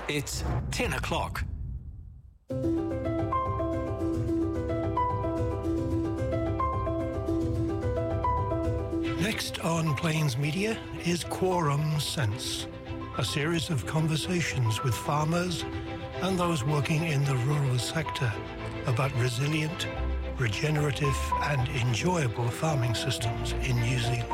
It's 10 o'clock. Next on Plains Media is Quorum Sense, a series of conversations with farmers and those working in the rural sector about resilient, regenerative and enjoyable farming systems in New Zealand.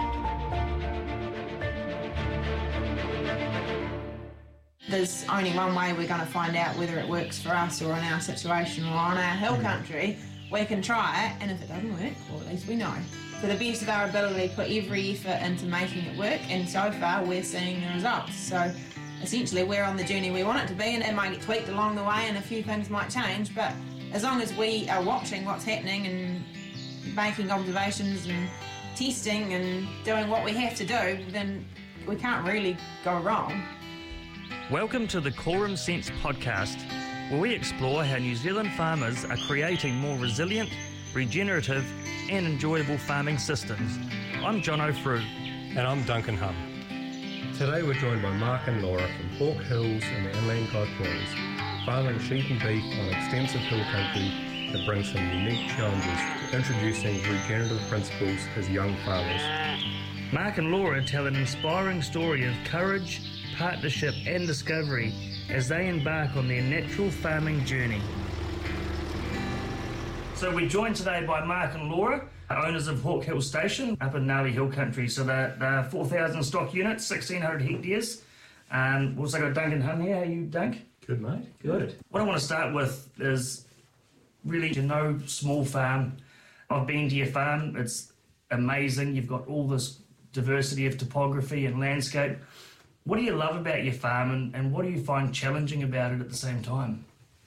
There's only one way we're going to find out whether it works for us or in our situation or on our hill country. We can try it, and if it doesn't work, well, at least we know. To the best of our ability, put every effort into making it work, and so far we're seeing the results. So essentially we're on the journey we want it to be, and it might get tweaked along the way and a few things might change, but as long as we are watching what's happening and making observations and testing and doing what we have to do, then we can't really go wrong. Welcome to the Quorum Sense podcast, where we explore how New Zealand farmers are creating more resilient, regenerative and enjoyable farming systems. I'm John O'Frew. And I'm Duncan Hum. Today we're joined by Mark and Laura from Hawke Hills and the Inland Kaikorais, farming sheep and beef on extensive hill country that brings some unique challenges to introducing regenerative principles as young farmers. Mark and Laura tell an inspiring story of courage, partnership and discovery as they embark on their natural farming journey. So we're joined today by Mark and Laura, owners of Hawke Hills Station up in Ngāti Hill Country. So they're 4,000 stock units, 1,600 hectares. We've also got Duncan Hum here. How are you, Dunk? Good, mate. Good. What I want to start with is really to know small farm. I've been to your farm. It's amazing. You've got all this diversity of topography and landscape. What do you love about your farm and what do you find challenging about it at the same time?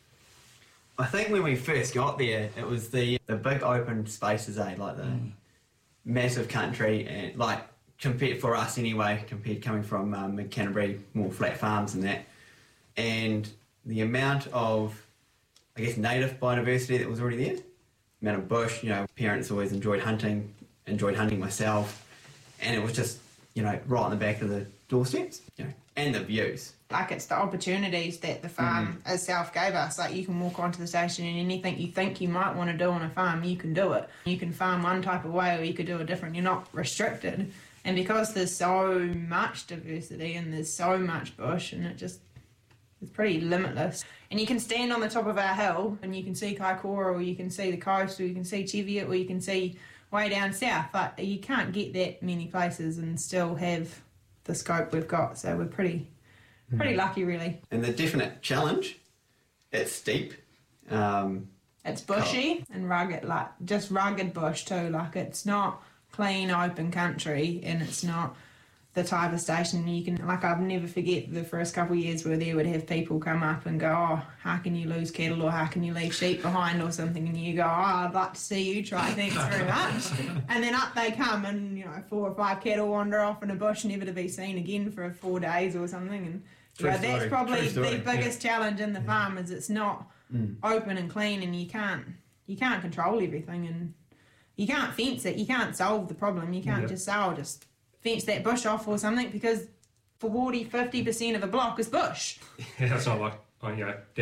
I think when we first got there, it was the big open spaces, like the massive country, and like compared for us anyway, compared coming from Mid-Canterbury, more flat farms and that, and the amount of, I guess, native biodiversity that was already there, the amount of bush, parents always enjoyed hunting myself, and it was just, right on the back of the doorsteps, and the views. Like, it's the opportunities that the farm itself gave us. Like, you can walk onto the station and anything you think you might want to do on a farm, you can do it. You can farm one type of way or you could do it different. You're not restricted. And because there's so much diversity and there's so much bush, and it's pretty limitless. And you can stand on the top of our hill and you can see Kaikoura, or you can see the coast, or you can see Cheviot, or you can see way down south. But you can't get that many places and still have the scope we've got. So we're pretty lucky, really. And the definite challenge, it's steep. It's bushy and rugged, like just rugged bush too. Like, it's not clean, open country, and it's not the type of station you can, like, I'll never forget the first couple of years where there would have people come up and go, oh, how can you lose cattle, or how can you leave sheep behind or something, and you go, oh, I'd like to see you try, thanks very much. And then up they come and, 4 or 5 cattle wander off in a bush, never to be seen again for 4 days or something. And that's probably the biggest challenge in the farm, is it's not open and clean, and you can't control everything, and you can't fence it, you can't solve the problem, you can't just say, oh, just fence that bush off or something, because 40-50% of a block is bush. Yeah, that's not like,